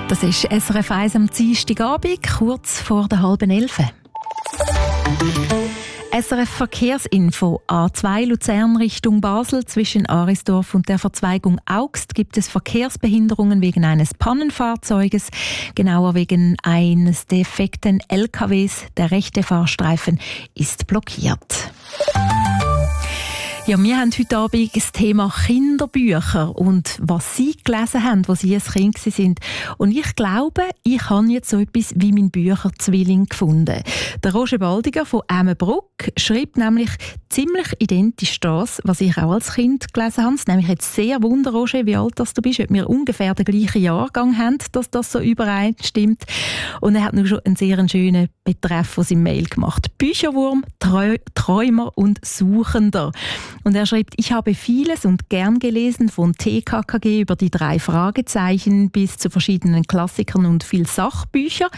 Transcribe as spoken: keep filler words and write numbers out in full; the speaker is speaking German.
Das ist S R F eins am Dienstagabend, kurz vor der halben Elf. S R F Verkehrsinfo: A zwei Luzern Richtung Basel zwischen Arisdorf und der Verzweigung Augst gibt es Verkehrsbehinderungen wegen eines Pannenfahrzeuges, genauer wegen eines defekten L K Ws. Der rechte Fahrstreifen ist blockiert. Ja, wir haben heute Abend das Thema Kinderbücher und was Sie gelesen haben, als Sie ein Kind waren. Und ich glaube, ich habe jetzt so etwas wie meinen Bücherzwilling gefunden. Der Roger Baldiger von Emmenbruck schreibt nämlich ziemlich identisch das, was ich auch als Kind gelesen habe. Es nämlich jetzt sehr wunder, Roger, wie alt das du bist, ob wir ungefähr den gleichen Jahrgang haben, dass das so übereinstimmt. Und er hat nur schon einen sehr schönen Betreff von seinem Mail gemacht. Bücherwurm, Trau- Träumer und Suchender. Und er schreibt: Ich habe vieles und gern gelesen, von T K K G über die drei Fragezeichen bis zu verschiedenen Klassikern und viel Sachbücher.